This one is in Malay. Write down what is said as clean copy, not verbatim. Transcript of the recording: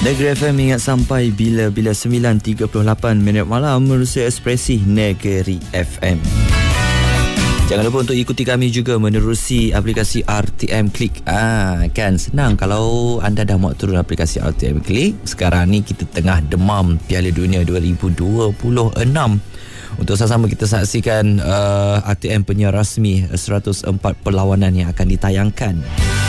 Negeri FM ingat sampai bila 9.38 minit malam menerusi Ekspresi Negeri FM. Jangan lupa untuk ikuti kami juga menerusi aplikasi RTM Klik. Kan senang kalau anda dah muat turun aplikasi RTM Klik. Sekarang ni kita tengah demam Piala Dunia 2026. Untuk sama-sama kita saksikan RTM penyiar rasmi 104 perlawanan yang akan ditayangkan.